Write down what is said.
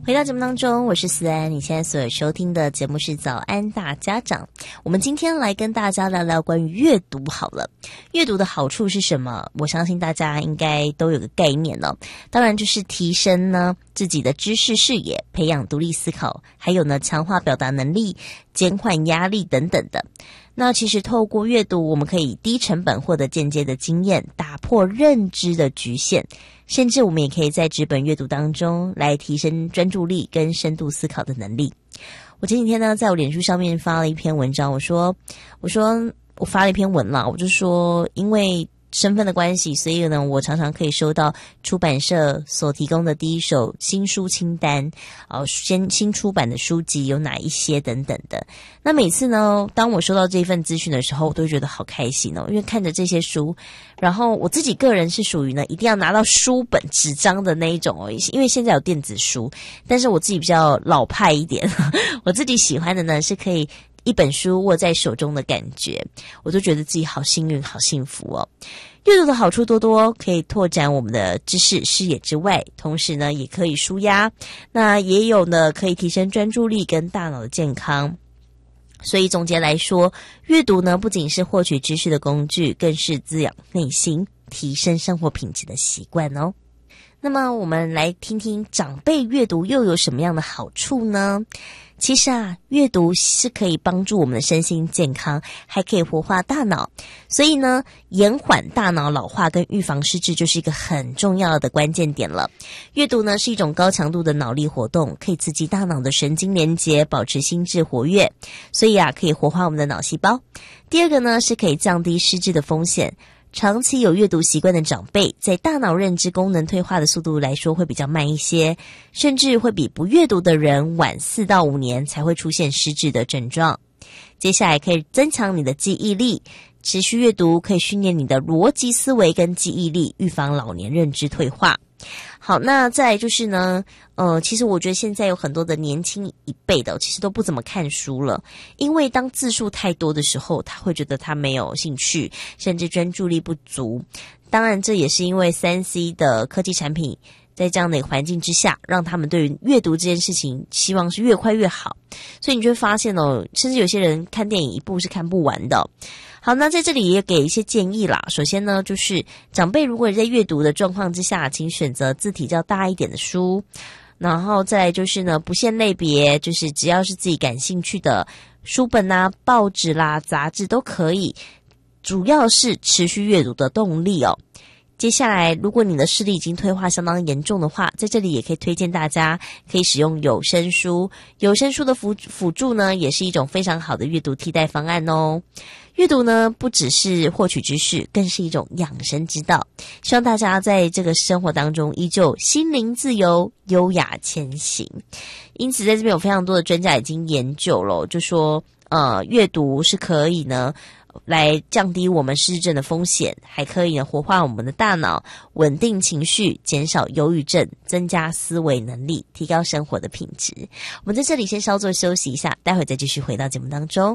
回到节目当中，我是思安，你现在所收听的节目是早安大家长。我们今天来跟大家聊聊关于阅读好了。阅读的好处是什么？我相信大家应该都有个概念了。当然就是提升呢自己的知识视野，培养独立思考，还有呢强化表达能力，减缓压力等等的。那其实透过阅读，我们可以低成本获得间接的经验，打破认知的局限，甚至我们也可以在纸本阅读当中来提升专注力跟深度思考的能力。我前几天呢，在我脸书上面发了一篇文章，我说我发了一篇文啦，我就说因为身份的关系，所以呢，我常常可以收到出版社所提供的第一手新书清单，新出版的书籍有哪一些等等的。那每次呢，当我收到这份资讯的时候，我都会觉得好开心哦，因为看着这些书，然后我自己个人是属于呢，一定要拿到书本纸张的那一种哦，因为现在有电子书，但是我自己比较老派一点，我自己喜欢的呢是可以一本书握在手中的感觉，我都觉得自己好幸运好幸福哦。阅读的好处多多，可以拓展我们的知识视野之外，同时呢也可以抒压，那也有呢可以提升专注力跟大脑的健康。所以总结来说，阅读呢不仅是获取知识的工具，更是滋养内心、提升生活品质的习惯哦。那么我们来听听长辈阅读又有什么样的好处呢？其实阅读是可以帮助我们的身心健康，还可以活化大脑，所以呢，延缓大脑老化跟预防失智就是一个很重要的关键点了。阅读呢是一种高强度的脑力活动，可以刺激大脑的神经连结，保持心智活跃，所以可以活化我们的脑细胞。第二个呢是可以降低失智的风险。长期有阅读习惯的长辈，在大脑认知功能退化的速度来说会比较慢一些，甚至会比不阅读的人晚4到5年才会出现失智的症状。接下来可以增强你的记忆力，持续阅读可以训练你的逻辑思维跟记忆力，预防老年认知退化。好，那再来就是呢，其实我觉得现在有很多的年轻一辈的，其实都不怎么看书了，因为当字数太多的时候，他会觉得他没有兴趣，甚至专注力不足。当然，这也是因为 3C 的科技产品在这样的一个环境之下，让他们对于阅读这件事情希望是越快越好，所以你就会发现哦，甚至有些人看电影一部是看不完的。好，那在这里也给一些建议啦。首先呢，就是长辈如果在阅读的状况之下，请选择字体较大一点的书，然后再来就是呢，不限类别，就是只要是自己感兴趣的书本啊、报纸啦、杂志都可以，主要是持续阅读的动力哦。接下来，如果你的视力已经退化相当严重的话，在这里也可以推荐大家可以使用有声书。有声书的辅助呢，也是一种非常好的阅读替代方案哦。阅读呢，不只是获取知识，更是一种养生之道。希望大家在这个生活当中依旧心灵自由、优雅前行。因此，在这边有非常多的专家已经研究了，就说阅读是可以呢来降低我们失智症的风险，还可以呢活化我们的大脑，稳定情绪，减少忧郁症，增加思维能力，提高生活的品质。我们在这里先稍作休息一下，待会再继续回到节目当中。